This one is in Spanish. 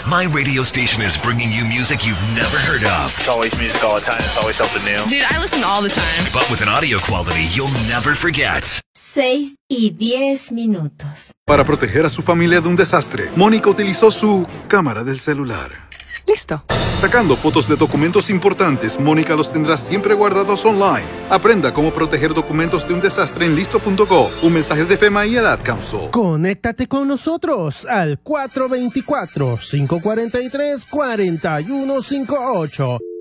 My radio station is bringing you music you've never heard of. It's always music all the time. It's always something new. Dude, I listen all the time. But with an audio quality you'll never forget. 6:10. Para proteger a su familia de un desastre, Mónica utilizó su cámara del celular. Listo. Sacando fotos de documentos importantes, Mónica los tendrá siempre guardados online. Aprenda cómo proteger documentos de un desastre en listo.gov. Un mensaje de FEMA y el Ad Council. Conéctate con nosotros al 424-543-4158.